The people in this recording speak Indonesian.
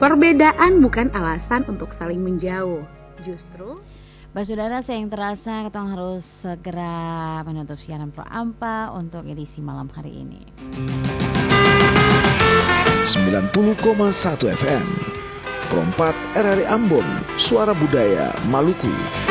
Perbedaan bukan alasan untuk saling menjauh. Justru Saudara, yang terasa kita harus segera menutup siaran Pro Ampa untuk edisi malam hari ini. 90,1 FM Pro 4 RRI Ambon, Suara Budaya Maluku.